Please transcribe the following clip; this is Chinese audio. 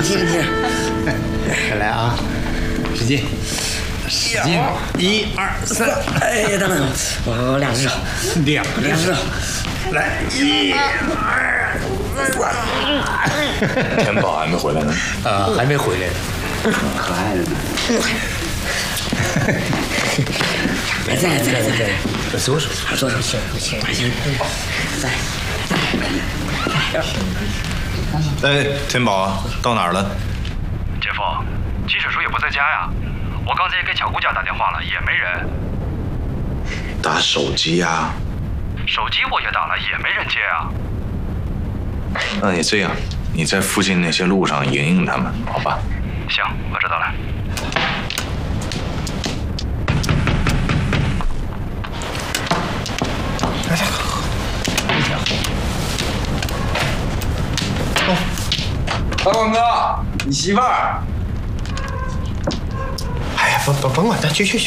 停！ 再来啊，使劲，使劲！1、2、3， 哎，等等，我2只手，2只手， 来，1、2、3。 天宝还没回来呢。 还没回来呢。 可爱的呢。再， 左手， 行，再。 哎，天宝到哪儿了？ 姐夫，金水叔也不在家呀。我刚才也给巧姑家打电话了，也没人。 打手机呀？ 手机我也打了，也没人接啊。 那你这样，你在附近那些路上迎迎他们，好吧？ 行，我知道了。 大广哥，你媳妇儿。 哎呀，甭管他，去。